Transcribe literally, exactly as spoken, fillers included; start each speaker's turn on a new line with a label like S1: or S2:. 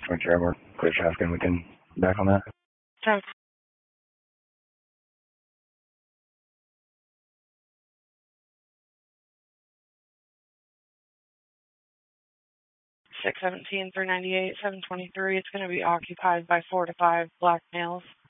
S1: make sure we're clear traffic and we can back on that.
S2: ten six seventeen, three ninety-eight, seven twenty-three. It's going to be occupied by four to five black males.